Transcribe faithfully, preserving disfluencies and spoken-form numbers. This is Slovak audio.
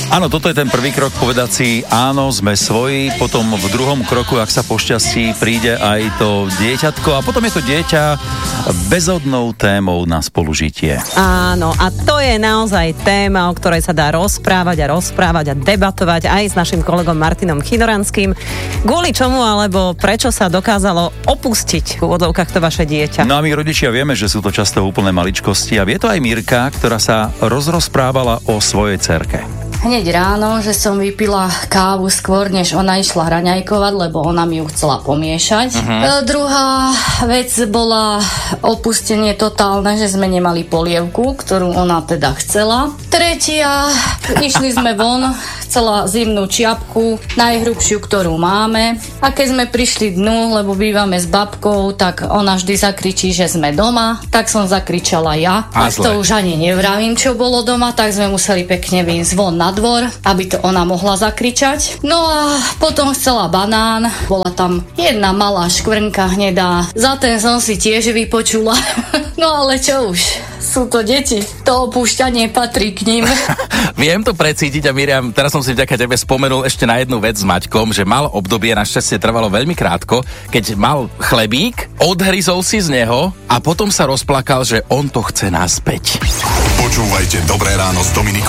Áno, toto je ten prvý krok, povedať si áno, sme svoji, potom v druhom kroku, ak sa pošťastí, príde aj to dieťatko a potom je to dieťa bezodnou témou na spolužitie. Áno, a to je naozaj téma, o ktorej sa dá rozprávať a rozprávať a debatovať aj s našim kolegom Martinom Chinoranským. Kvôli čomu alebo prečo sa dokázalo opustiť v úvodzovkách to vaše dieťa? No a my rodičia vieme, že sú to často úplné maličkosti a vie to aj Mirka, ktorá sa rozrozprávala o svojej dcerke. Hneď ráno, že som vypila kávu skôr, než ona išla hraňajkovať, lebo ona mi ju chcela pomiešať. Uh-huh. E, druhá vec bola opustenie totálne, že sme nemali polievku, ktorú ona teda chcela. Tretia, išli sme von, chcela zimnú čiapku, najhrubšiu, ktorú máme. A keď sme prišli dnu, lebo bývame s babkou, tak ona vždy zakričí, že sme doma. Tak som zakričala ja. A to už ani nevravím, čo bolo doma, tak sme museli pekne vyjsť von na dvor, aby to ona mohla zakričať. No a potom chcela banán. Bola tam jedna malá škvrnka hnedá. Za ten som si tiež vypočula. No ale čo už, sú to deti. To opúšťanie patrí k ním. Viem to precítiť a Miriam, teraz som si vďaka tebe spomenul ešte na jednu vec s Maťkom, že mal obdobie, našťastie trvalo veľmi krátko, keď mal chlebík, odhryzol si z neho a potom sa rozplakal, že on to chce naspäť. Počúvajte Dobré ráno s Dominikou